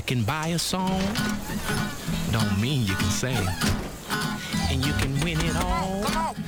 can buy a song, don't mean you can sing. And you can win it all.